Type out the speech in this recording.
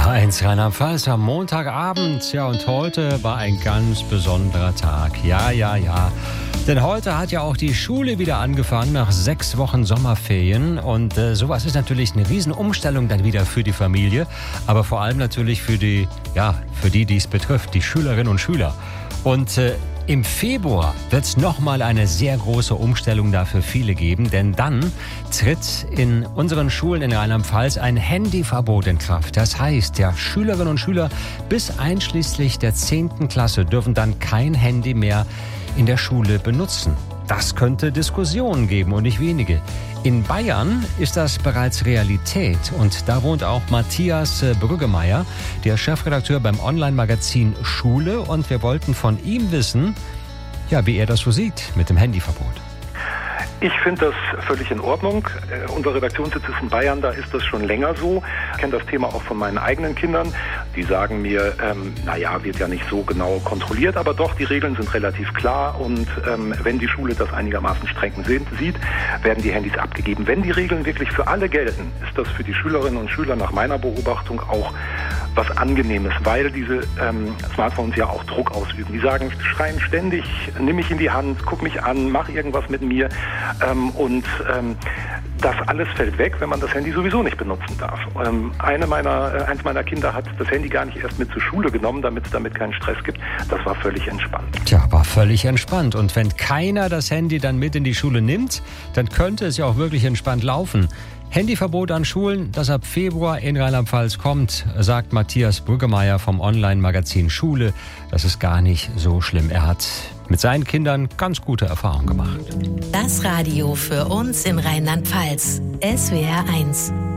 SWR1 Rheinland-Pfalz am Montagabend. Ja, und heute war ein ganz besonderer Tag. Ja. Denn heute hat ja auch die Schule wieder angefangen nach 6 Wochen Sommerferien. Und sowas ist natürlich eine Riesenumstellung dann wieder für die Familie. Aber vor allem natürlich für die es betrifft, die Schülerinnen und Schüler. Und im Februar wird es nochmal eine sehr große Umstellung da für viele geben, denn dann tritt in unseren Schulen in Rheinland-Pfalz ein Handyverbot in Kraft. Das heißt, ja, Schülerinnen und Schüler bis einschließlich der 10. Klasse dürfen dann kein Handy mehr in der Schule benutzen. Das könnte Diskussionen geben und nicht wenige. In Bayern ist das bereits Realität und da wohnt auch Matthias Brüggemeier, der Chefredakteur beim Online-Magazin Schule, und wir wollten von ihm wissen, ja, wie er das so sieht mit dem Handyverbot. Ich finde das völlig in Ordnung. Unser Redaktionssitz ist in Bayern, da ist das schon länger so. Ich kenne das Thema auch von meinen eigenen Kindern. Die sagen mir, wird ja nicht so genau kontrolliert, aber doch, die Regeln sind relativ klar und wenn die Schule das einigermaßen streng sieht, werden die Handys abgegeben. Wenn die Regeln wirklich für alle gelten, ist das für die Schülerinnen und Schüler nach meiner Beobachtung auch was Angenehmes, weil diese Smartphones ja auch Druck ausüben. Die sagen, schreien ständig, nimm mich in die Hand, guck mich an, mach irgendwas mit mir. Das alles fällt weg, wenn man das Handy sowieso nicht benutzen darf. Eins meiner Kinder hat das Handy gar nicht erst mit zur Schule genommen, damit es damit keinen Stress gibt. Das war völlig entspannt. Tja, war völlig entspannt. Und wenn keiner das Handy dann mit in die Schule nimmt, dann könnte es ja auch wirklich entspannt laufen. Handyverbot an Schulen, das ab Februar in Rheinland-Pfalz kommt, sagt Matthias Brüggemeier vom Online-Magazin Schule. Das ist gar nicht so schlimm. Er hat mit seinen Kindern ganz gute Erfahrungen gemacht. Das Radio für uns in Rheinland-Pfalz. SWR1.